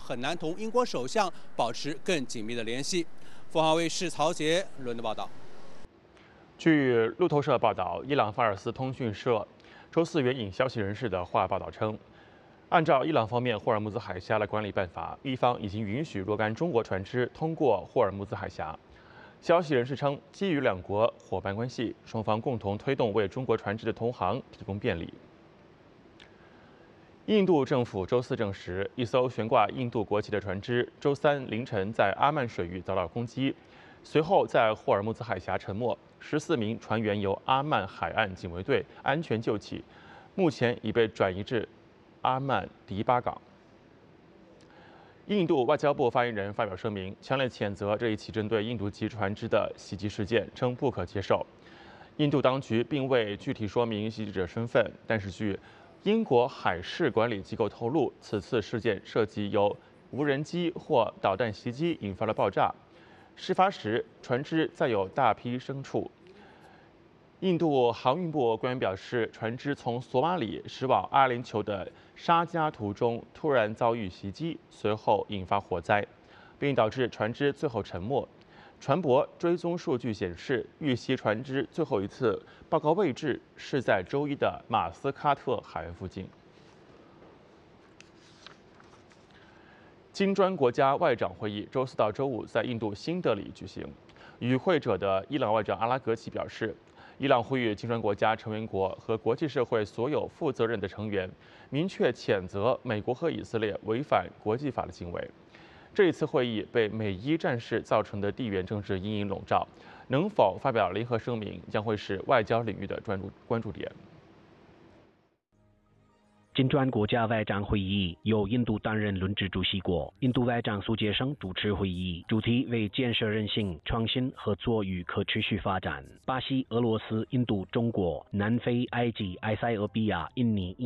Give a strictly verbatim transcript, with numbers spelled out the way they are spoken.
很难同英国首相保持更紧密的联系。凤凰卫视曹杰伦的报道。 据路透社报道，伊朗法尔斯通讯社周四援引消息人士的话报道称，按照伊朗方面霍尔木兹海峡的管理办法，伊方已经允许若干中国船只通过霍尔木兹海峡。消息人士称，基于两国伙伴关系，双方共同推动为中国船只的通航提供便利。印度政府周四证实，一艘悬挂印度国旗的船只周三凌晨在阿曼水域遭到攻击，随后在霍尔木兹海峡沉没。十四名船员由阿曼海岸警卫队安全救起，目前已被转移至阿曼迪巴港。印度外交部发言人发表声明，强烈谴责这一起针对印度籍船只的袭击事件，称不可接受。印度当局并未具体说明袭击者身份，但是据英国海事管理机构透露，此次事件涉及由无人机或导弹袭击引发了爆炸。事发时，船只载有大批牲畜。印度航运部官员表示，船只从索马里驶往阿联酋的沙加途中突然遭遇袭击，随后引发火灾，并导致船只最后沉没。船舶追踪数据显示，遇袭船只最后一次报告位置是在周一的马斯喀特海岸附近。金砖国家外长会议周四到周五在印度新德里举行。与会者的伊朗外长阿拉格齐表示，伊朗呼吁金砖国家成员国和国际社会所有负责任的成员明确谴责美国和以色列违反国际法的行为。这一次会议被美伊战事造成的地缘政治阴影笼罩，能否发表联合声明将会是外交领域的专注关注点。 金砖国家外长会议由印度担任轮值主席国，印度外长苏杰生主持会议，主题为建设韧性、创新、合作与可持续发展。巴西、俄罗斯、印度、中国、南非、埃及、埃塞俄比亚、印尼。